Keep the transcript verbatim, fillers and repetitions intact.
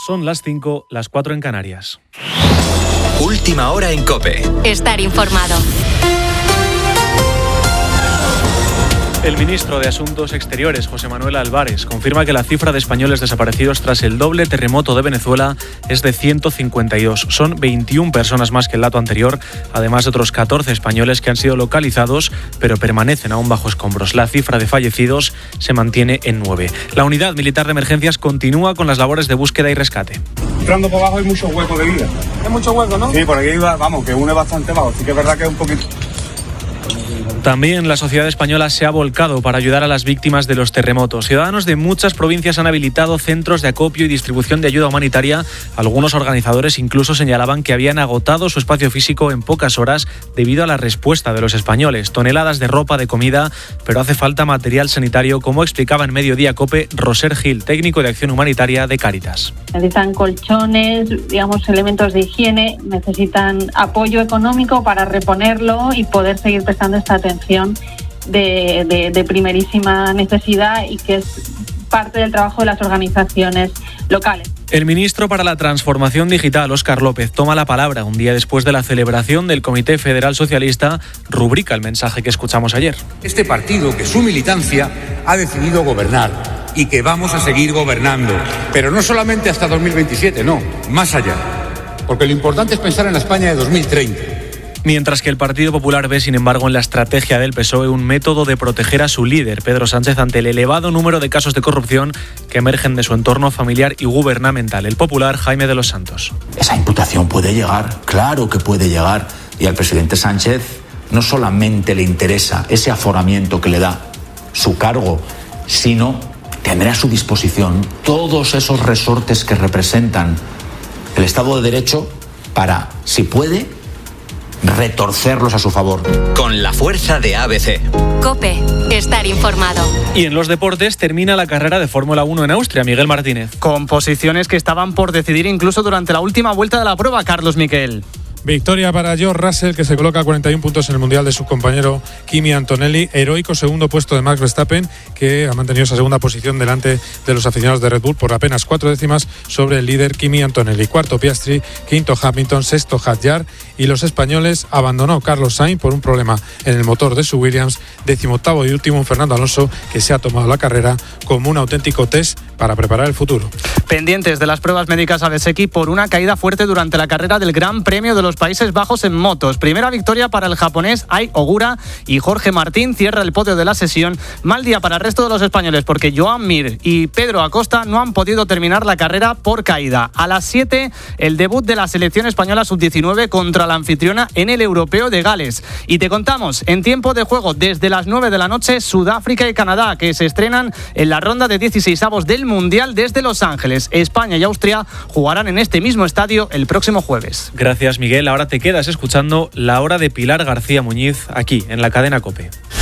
Son las cinco, las cuatro en Canarias. Última hora en COPE. Estar informado. El ministro de Asuntos Exteriores, José Manuel Álvarez, confirma que la cifra de españoles desaparecidos tras el doble terremoto de Venezuela es de ciento cincuenta y dos. Son veintiuna personas más que el dato anterior, además de otros catorce españoles que han sido localizados, pero permanecen aún bajo escombros. La cifra de fallecidos se mantiene en nueve. La unidad militar de emergencias continúa con las labores de búsqueda y rescate. Entrando por abajo hay mucho hueco de vida. Hay mucho hueco, ¿no? Sí, por aquí vamos, que uno es bastante bajo, sí que es verdad que es un poquito... También la sociedad española se ha volcado para ayudar a las víctimas de los terremotos. Ciudadanos de muchas provincias han habilitado centros de acopio y distribución de ayuda humanitaria. Algunos organizadores incluso señalaban que habían agotado su espacio físico en pocas horas debido a la respuesta de los españoles. Toneladas de ropa, de comida, pero hace falta material sanitario, como explicaba en Mediodía COPE Roser Gil, técnico de acción humanitaria de Cáritas. Necesitan colchones, digamos, elementos de higiene, necesitan apoyo económico para reponerlo y poder seguir prestando esta atención de, de, de primerísima necesidad y que es parte del trabajo de las organizaciones locales. El ministro para la Transformación Digital, Óscar López, toma la palabra un día después de la celebración del Comité Federal Socialista. Rubrica el mensaje que escuchamos ayer. Este partido, que su militancia ha decidido gobernar y que vamos a seguir gobernando, pero no solamente hasta dos mil veintisiete, no, más allá, porque lo importante es pensar en la España de dos mil treinta. Mientras que el Partido Popular ve, sin embargo, en la estrategia del P S O E un método de proteger a su líder, Pedro Sánchez, ante el elevado número de casos de corrupción que emergen de su entorno familiar y gubernamental. El popular Jaime de los Santos. Esa imputación puede llegar, claro que puede llegar, y al presidente Sánchez no solamente le interesa ese aforamiento que le da su cargo, sino tendrá a su disposición todos esos resortes que representan el Estado de Derecho para, si puede, retorcerlos a su favor. Con la fuerza de A B C. COPE. Estar informado. Y en los deportes termina la carrera de Fórmula uno en Austria. Miguel Martínez. Con posiciones que estaban por decidir incluso durante la última vuelta de la prueba, Carlos Miquel. Victoria para George Russell, que se coloca a cuarenta y un puntos en el Mundial de su compañero Kimi Antonelli. Heroico segundo puesto de Max Verstappen, que ha mantenido esa segunda posición delante de los aficionados de Red Bull por apenas cuatro décimas sobre el líder Kimi Antonelli. Cuarto Piastri, quinto Hamilton, sexto Hadjar, y los españoles abandonó Carlos Sainz por un problema en el motor de su Williams. Decimoctavo y último Fernando Alonso, que se ha tomado la carrera como un auténtico test para preparar el futuro. Pendientes de las pruebas médicas a Bezzecchi por una caída fuerte durante la carrera del Gran Premio de los Países Bajos en motos. Primera victoria para el japonés Ai Ogura, y Jorge Martín cierra el podio de la sesión. Mal día para el resto de los españoles, porque Joan Mir y Pedro Acosta no han podido terminar la carrera por caída. A las siete, el debut de la selección española sub diecinueve contra la anfitriona en el Europeo de Gales. Y te contamos, en tiempo de juego, desde las nueve de la noche, Sudáfrica y Canadá, que se estrenan en la ronda de dieciseisavos del Mundial desde Los Ángeles. España y Austria jugarán en este mismo estadio el próximo jueves. Gracias, Miguel. Ahora te quedas escuchando La Hora de Pilar García Muñiz aquí en la cadena COPE.